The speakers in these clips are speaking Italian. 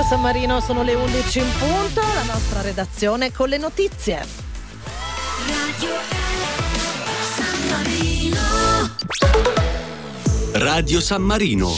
San Marino, sono le 11 in punto, la nostra redazione con le notizie. Radio San Marino.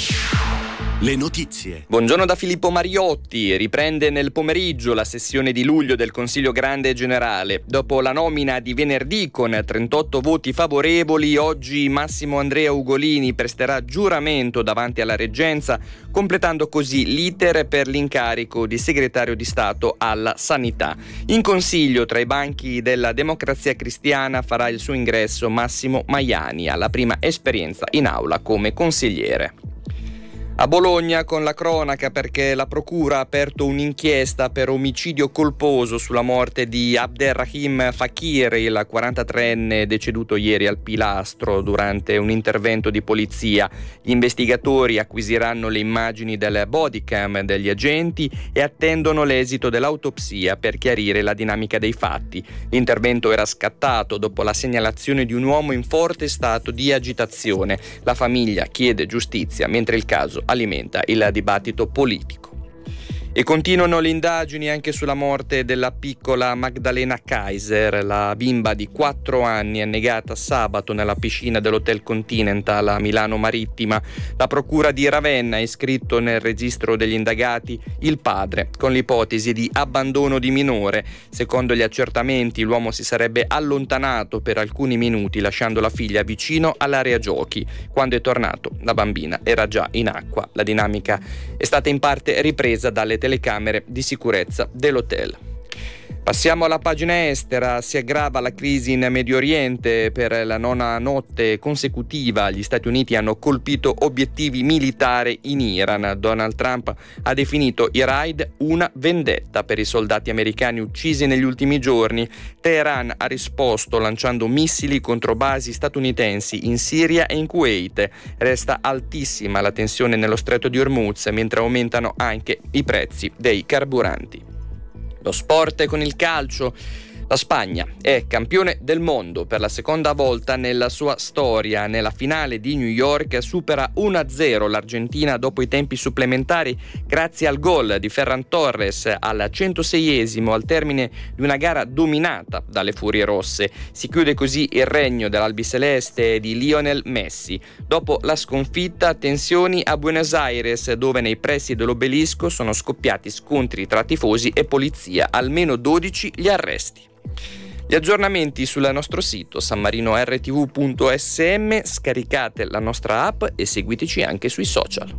Le notizie. Buongiorno da Filippo Mariotti. Riprende nel pomeriggio la sessione di luglio del Consiglio Grande Generale. Dopo la nomina di venerdì con 38 voti favorevoli, oggi Massimo Andrea Ugolini presterà giuramento davanti alla reggenza, completando così l'iter per l'incarico di segretario di Stato alla Sanità. In Consiglio, tra i banchi della Democrazia Cristiana, farà il suo ingresso Massimo Maiani, alla prima esperienza in aula come consigliere. A Bologna con la cronaca, perché la procura ha aperto un'inchiesta per omicidio colposo sulla morte di Abderrahim Fakir, il 43enne deceduto ieri al Pilastro durante un intervento di polizia. Gli investigatori acquisiranno le immagini delle bodycam degli agenti e attendono l'esito dell'autopsia per chiarire la dinamica dei fatti. L'intervento era scattato dopo la segnalazione di un uomo in forte stato di agitazione. La famiglia chiede giustizia, mentre il caso alimenta il dibattito politico. E continuano le indagini anche sulla morte della piccola Magdalena Kaiser, la bimba di 4 anni annegata sabato nella piscina dell'Hotel Continental a Milano Marittima. La procura di Ravenna ha iscritto nel registro degli indagati il padre, con l'ipotesi di abbandono di minore. Secondo gli accertamenti, l'uomo si sarebbe allontanato per alcuni minuti lasciando la figlia vicino all'area giochi. Quando è tornato, la bambina era già in acqua. La dinamica è stata in parte ripresa dalle telecamere di sicurezza dell'hotel. Passiamo alla pagina estera. Si aggrava la crisi in Medio Oriente. Per la 9ª notte consecutiva gli Stati Uniti hanno colpito obiettivi militari in Iran. Donald Trump ha definito i raid una vendetta per i soldati americani uccisi negli ultimi giorni. Teheran ha risposto lanciando missili contro basi statunitensi in Siria e in Kuwait. Resta altissima la tensione nello stretto di Hormuz, mentre aumentano anche i prezzi dei carburanti. Lo sport con il calcio. La Spagna è campione del mondo per la seconda volta nella sua storia. Nella finale di New York supera 1-0 l'Argentina dopo i tempi supplementari grazie al gol di Ferran Torres al 106esimo al termine di una gara dominata dalle Furie Rosse. Si chiude così il regno dell'albiceleste di Lionel Messi. Dopo la sconfitta, tensioni a Buenos Aires, dove nei pressi dell'obelisco sono scoppiati scontri tra tifosi e polizia, almeno 12 gli arresti. Gli aggiornamenti sul nostro sito sanmarinor.tv.sm, scaricate la nostra app e seguiteci anche sui social.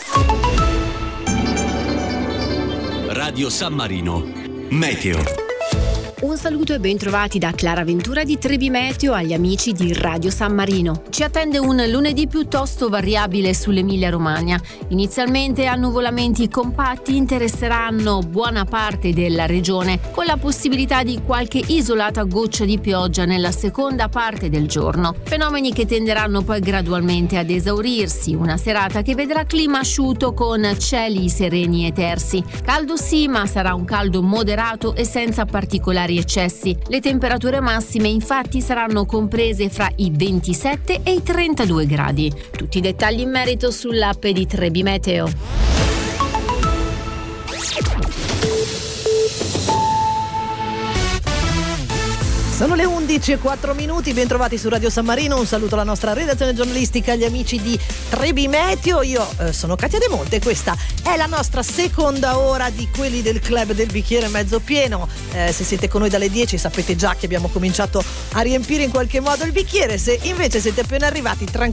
Radio San Marino. Meteo. Un saluto e ben trovati da Clara Ventura di Trebi Meteo agli amici di Radio San Marino. Ci attende un lunedì piuttosto variabile sull'Emilia Romagna. Inizialmente annuvolamenti compatti interesseranno buona parte della regione, con la possibilità di qualche isolata goccia di pioggia nella seconda parte del giorno. Fenomeni che tenderanno poi gradualmente ad esaurirsi. Una serata che vedrà clima asciutto con cieli sereni e tersi. Caldo sì, ma sarà un caldo moderato e senza particolari eccessi. Le temperature massime infatti saranno comprese fra i 27 e i 32 gradi. Tutti i dettagli in merito sull'app di Trebi Meteo. Sono le 11:04, ben trovati su Radio San Marino. Un saluto alla nostra redazione giornalistica, agli amici di Trebi Meteo. Io sono Katia De Monte, questa è la nostra seconda ora di quelli del club del bicchiere mezzo pieno. Se siete con noi dalle 10 sapete già che abbiamo cominciato a riempire in qualche modo il bicchiere. Se invece siete appena arrivati, tranquilli,